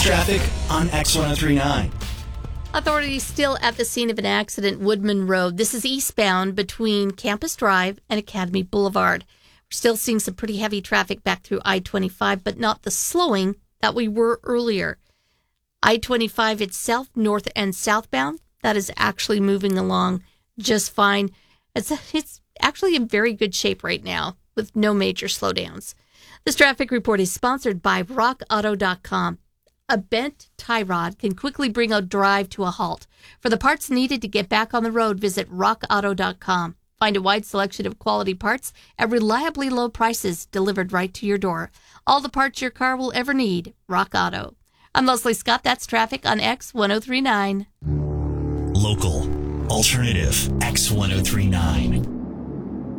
traffic on X1039. Authorities still at the scene of an accident, Woodman Road. This is eastbound between Campus Drive and Academy Boulevard. We're still seeing some pretty heavy traffic back through I-25, but not the slowing that we were earlier. I-25 itself, north and southbound, that is actually moving along just fine. It's actually in very good shape right now with no major slowdowns. This traffic report is sponsored by RockAuto.com. A bent tie rod can quickly bring a drive to a halt. For the parts needed to get back on the road, visit RockAuto.com. Find a wide selection of quality parts at reliably low prices delivered right to your door. All the parts your car will ever need. Rock Auto. I'm Leslie Scott. That's traffic on X1039. Local. Alternative. X1039.